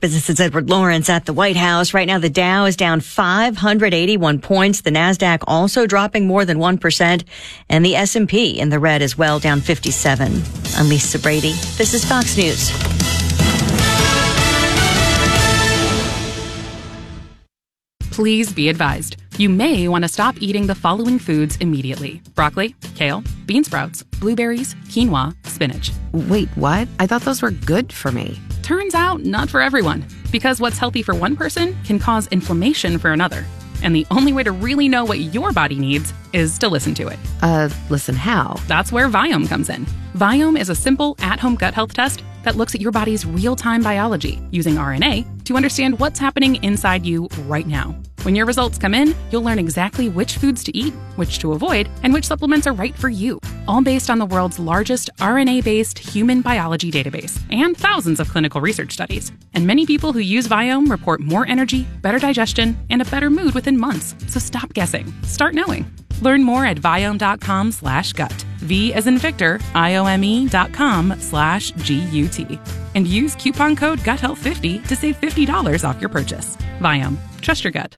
Business is Edward Lawrence at the White House. Right now, the Dow is down 581 points. The NASDAQ also dropping more than 1%. And the S&P in the red as well, down 57. I'm Lisa Brady. This is Fox News. Please be advised. You may want to stop eating the following foods immediately: broccoli, kale, bean sprouts, blueberries, quinoa, spinach. Wait, what? I thought those were good for me. Turns out, not for everyone. Because what's healthy for one person can cause inflammation for another. And the only way to really know what your body needs is to listen to it. Listen how? That's where Viome comes in. Viome is a simple, at-home gut health test that looks at your body's real-time biology using RNA to understand what's happening inside you right now. When your results come in, you'll learn exactly which foods to eat, which to avoid, and which supplements are right for you. All based on the world's largest RNA-based human biology database and thousands of clinical research studies. And many people who use Viome report more energy, better digestion, and a better mood within months. So stop guessing. Start knowing. Learn more at Viome.com/gut. V as in Victor, IOME.com/GUT. And use coupon code GUTHEALTH50 to save $50 off your purchase. Viome. Trust your gut.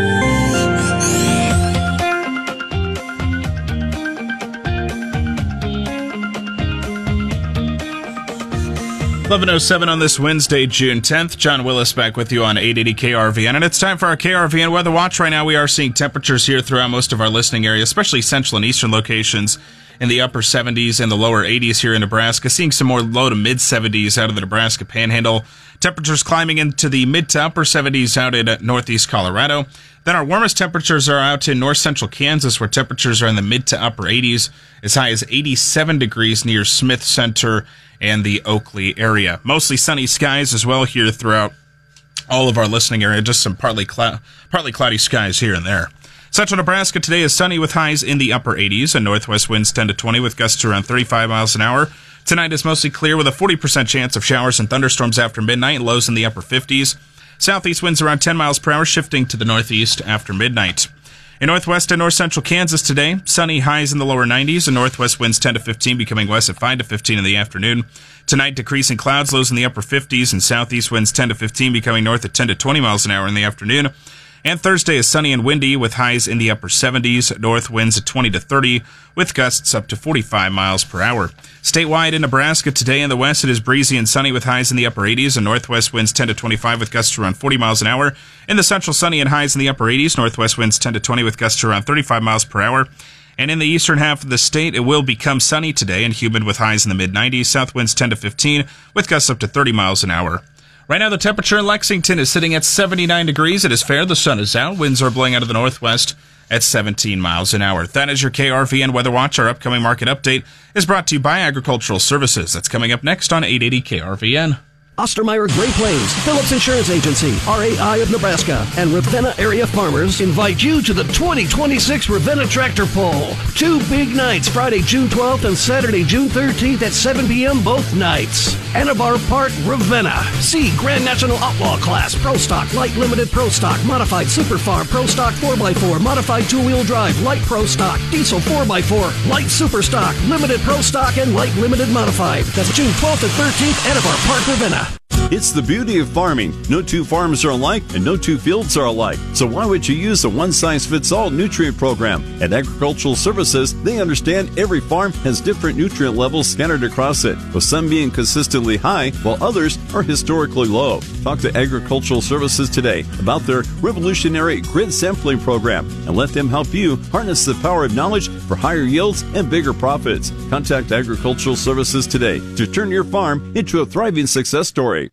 11:07 on this Wednesday, June 10th. John Willis back with you on 880 KRVN. And it's time for our KRVN Weather Watch. Right now we are seeing temperatures here throughout most of our listening area, especially central and eastern locations, in the upper 70s and the lower 80s here in Nebraska. Seeing some more low to mid 70s out of the Nebraska Panhandle. Temperatures climbing into the mid to upper 70s out in northeast Colorado. Then our warmest temperatures are out in north central Kansas, where temperatures are in the mid to upper 80s, as high as 87 degrees near Smith Center and the Oakley area. Mostly sunny skies as well here throughout all of our listening area. Just some partly cloudy skies here and there. Central Nebraska today is sunny with highs in the upper 80s and northwest winds 10 to 20 with gusts around 35 miles an hour. Tonight is mostly clear with a 40% chance of showers and thunderstorms after midnight, lows in the upper 50s. Southeast winds around 10 miles per hour, shifting to the northeast after midnight. In northwest and north central Kansas today, sunny, highs in the lower 90s and northwest winds 10 to 15, becoming west at 5 to 15 in the afternoon. Tonight, decreasing clouds, lows in the upper 50s and southeast winds 10 to 15, becoming north at 10 to 20 miles an hour in the afternoon. And Thursday is sunny and windy with highs in the upper 70s, north winds at 20 to 30, with gusts up to 45 miles per hour. Statewide in Nebraska today in the west, it is breezy and sunny with highs in the upper 80s and northwest winds 10 to 25 with gusts around 40 miles an hour. In the central, sunny and highs in the upper 80s, northwest winds 10 to 20 with gusts around 35 miles per hour. And in the eastern half of the state, it will become sunny today and humid with highs in the mid-90s, south winds 10 to 15 with gusts up to 30 miles an hour. Right now, the temperature in Lexington is sitting at 79 degrees. It is fair. The sun is out. Winds are blowing out of the northwest at 17 miles an hour. That is your KRVN Weather Watch. Our upcoming market update is brought to you by Agricultural Services. That's coming up next on 880 KRVN. Ostermeyer Great Plains, Phillips Insurance Agency, RAI of Nebraska, and Ravenna area farmers invite you to the 2026 Ravenna Tractor Pull. 2 big nights, Friday, June 12th and Saturday, June 13th at 7 p.m. both nights. Anabar Park, Ravenna. See Grand National Outlaw Class, Pro Stock, Light Limited Pro Stock, Modified Super Farm, Pro Stock 4x4, Modified 2-Wheel Drive, Light Pro Stock, Diesel 4x4, Light Super Stock, Limited Pro Stock, and Light Limited Modified. That's June 12th and 13th, Anabar Park, Ravenna. It's the beauty of farming. No two farms are alike and no two fields are alike. So why would you use a one-size-fits-all nutrient program? At Agricultural Services, they understand every farm has different nutrient levels scattered across it, with some being consistently high while others are historically low. Talk to Agricultural Services today about their revolutionary grid sampling program and let them help you harness the power of knowledge for higher yields and bigger profits. Contact Agricultural Services today to turn your farm into a thriving success story.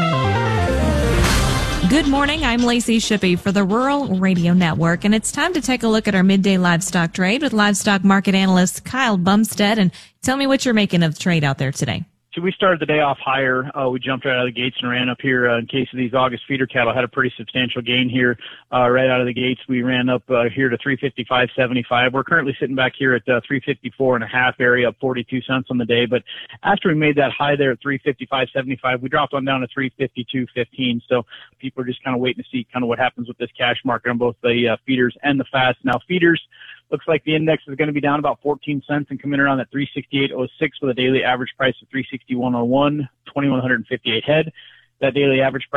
Good morning, I'm Lacey Shippey for the Rural Radio Network, and it's time to take a look at our midday livestock trade with livestock market analyst Kyle Bumstead. And tell me what you're making of the trade out there today. So we started the day off higher. We jumped right out of the gates and ran up here in case of these August feeder cattle. Had a pretty substantial gain here right out of the gates. We ran up here to 355.75. We're currently sitting back here at 354.5 area, up 42 cents on the day. But after we made that high there at 355.75, we dropped on down to 352.15. So people are just kind of waiting to see kind of what happens with this cash market on both the feeders and the fats. Now feeders, looks like the index is going to be down about 14 cents and come in around at 368.06 with a daily average price of 361.01, 2,158 head. That daily average